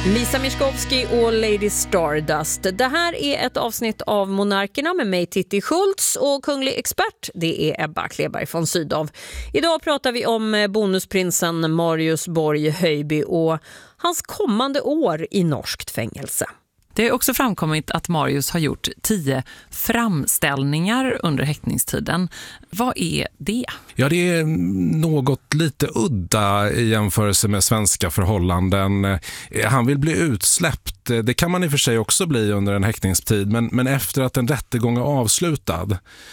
Lisa Miskovsky och Lady Stardust. Det här är ett avsnitt av Monarkerna med mig Titti Schultz och kunglig expert, det är Ebba Kleberg von Sydow. Idag pratar vi om bonusprinsen Marius Borg Höjby och hans kommande år i norskt fängelse. Det är också framkommit att Marius har gjort 10 framställningar under häktningstiden. Vad är det? Ja, det är något lite udda i jämförelse med svenska förhållanden. Han vill bli utsläppt. Det kan man i och för sig också bli under en häktningstid. Men efter att en rättegång är avslutad,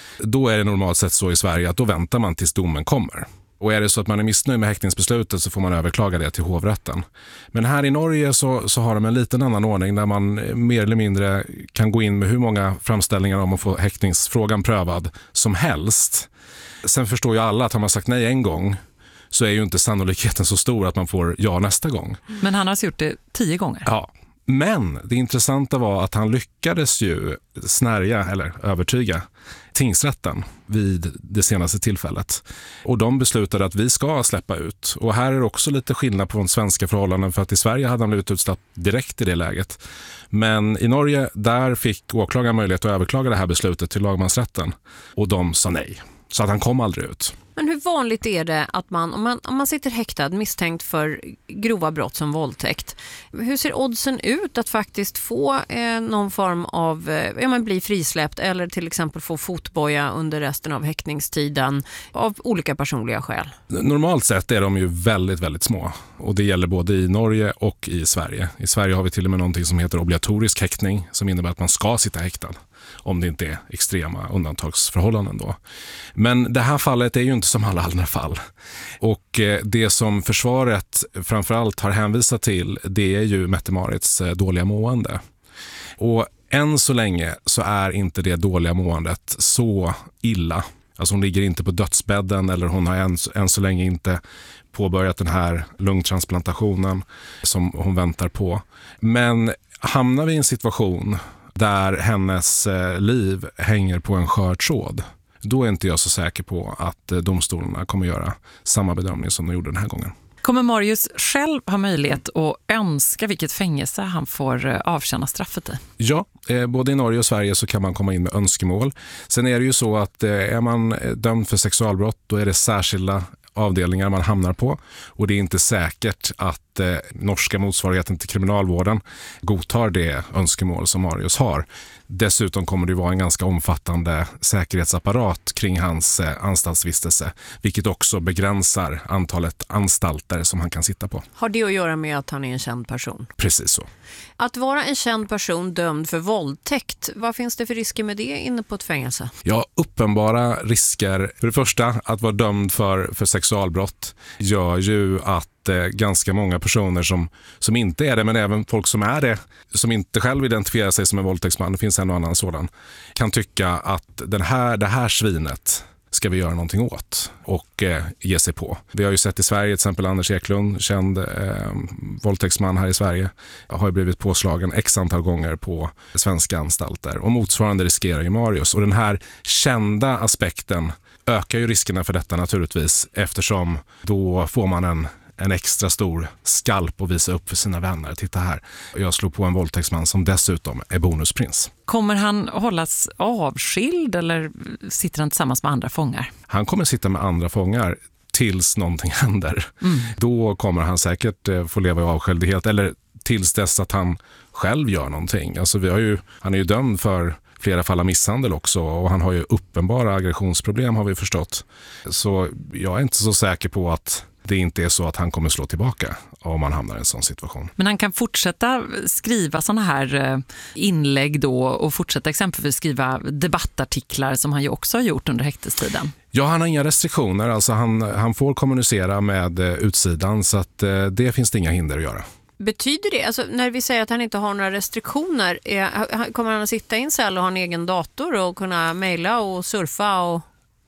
då är det normalt sett så i Sverige att då väntar man tills domen kommer. Och är det så att man är missnöjd med häktningsbeslutet så får man överklaga det till hovrätten. Men här i Norge så har de en liten annan ordning där man mer eller mindre kan gå in med hur många framställningar om att få häktningsfrågan prövad som helst. Sen förstår ju alla att har man sagt nej en gång så är ju inte sannolikheten så stor att man får ja nästa gång. Men han har gjort det 10 gånger. Ja. Men det intressanta var att han lyckades ju snärja eller övertyga tingsrätten vid det senaste tillfället. Och de beslutade att vi ska släppa ut. Och här är det också lite skillnad på de svenska förhållanden för att i Sverige hade han blivit utsläppt direkt i det läget. Men i Norge, där fick åklagaren möjlighet att överklaga det här beslutet till lagmansrätten. Och de sa nej. Så att han kom aldrig ut. Men hur vanligt är det att om man sitter häktad misstänkt för grova brott som våldtäkt, hur ser oddsen ut att faktiskt få någon form av, bli frisläppt eller till exempel få fotboja under resten av häktningstiden av olika personliga skäl? Normalt sett är de ju väldigt, väldigt små. Och det gäller både i Norge och i Sverige. I Sverige har vi till och med någonting som heter obligatorisk häktning som innebär att man ska sitta häktad. Om det inte är extrema undantagsförhållanden då. Men det här fallet är ju inte som alla andra fall. Och det som försvaret framförallt har hänvisat till, det är ju Mette-Marits dåliga mående. Och än så länge så är inte det dåliga måendet så illa. Alltså hon ligger inte på dödsbädden eller hon har än så länge inte påbörjat den här lungtransplantationen som hon väntar på. Men hamnar vi i en situation där hennes liv hänger på en skör tråd, då är inte jag så säker på att domstolarna kommer göra samma bedömning som de gjorde den här gången. Kommer Marius själv ha möjlighet att önska vilket fängelse han får avtjäna straffet i? Ja, både i Norge och Sverige så kan man komma in med önskemål. Sen är det ju så att är man dömd för sexualbrott, då är det särskilda avdelningar man hamnar på. Och det är inte säkert att norska motsvarigheten till kriminalvården godtar det önskemål som Marius har. Dessutom kommer det vara en ganska omfattande säkerhetsapparat kring hans anstaltsvistelse, vilket också begränsar antalet anstalter som han kan sitta på. Har det att göra med att han är en känd person? Precis så. Att vara en känd person dömd för våldtäkt, vad finns det för risker med det inne på ett fängelse? Ja, uppenbara risker. För det första, att vara dömd för sexualbrott gör ju att ganska många personer som inte är det, men även folk som är det, som inte själv identifierar sig som en våldtäktsman, det finns en och annan sådan, kan tycka att det här svinet ska vi göra någonting åt och ge sig på. Vi har ju sett i Sverige till exempel Anders Eklund, känd våldtäktsman här i Sverige, har ju blivit påslagen x antal gånger på svenska anstalter. Och motsvarande riskerar ju Marius. Och den här kända aspekten ökar ju riskerna för detta naturligtvis, eftersom då får man en extra stor skalp och visa upp för sina vänner. Titta här, jag slog på en våldtäktsman som dessutom är bonusprins. Kommer han hållas avskild eller sitter han tillsammans med andra fångar? Han kommer sitta med andra fångar tills någonting händer. Då kommer han säkert få leva i avskildhet eller tills dess att han själv gör någonting. Alltså han är ju dömd för flera fall av misshandel också och han har ju uppenbara aggressionsproblem har vi förstått. Så jag är inte så säker på att det inte är så att han kommer slå tillbaka om man hamnar i en sån situation. Men han kan fortsätta skriva såna här inlägg då och fortsätta exempelvis skriva debattartiklar som han ju också har gjort under häktestiden. Ja, han har inga restriktioner. Alltså han får kommunicera med utsidan så att det finns det inga hinder att göra. Betyder det, alltså när vi säger att han inte har några restriktioner, kommer han att sitta i en cell och ha en egen dator och kunna mejla och surfa och...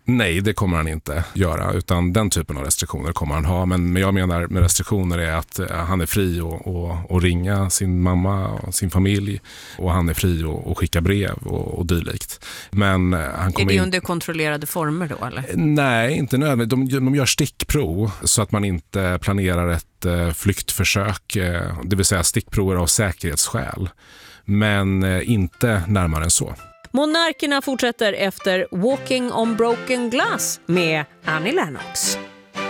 Nej, det kommer han inte göra, utan den typen av restriktioner kommer han ha. Men jag menar med restriktioner är att han är fri att ringa sin mamma och sin familj, och han är fri att skicka brev och dylikt. Men han kommer är det under kontrollerade former då, eller? Nej, inte nödvändigt. De gör stickprov så att man inte planerar ett flyktförsök, det vill säga stickprover av säkerhetsskäl. Men inte närmare än så. Monarkerna fortsätter efter Walking on Broken Glass med Annie Lennox.